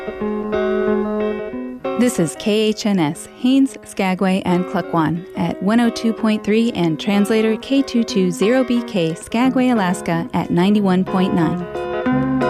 This is KHNS, Haines, Skagway, and Klukwan at 102.3 and translator K220BK, Skagway, Alaska at 91.9.